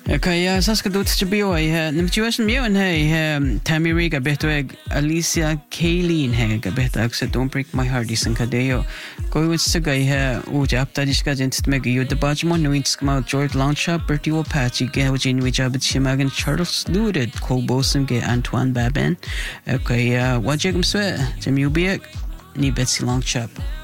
Okay, Saskatoon to be away. Namtuas and Mew and hey, Tammy Rig a bit Alicia Kayleen Heg a bit said don't break my heart is and Cadeo. Go with Sagay Ujap that is got into Meggy you the Bajmon no it's come out George Launchop, Bertie Patchy, Gavin which Abbott Shimagan Charles Looted, Colboson get Antoine Babin. Okay, what Jacob Sweat, Jim Ubiak, Ni Betsy Longchop.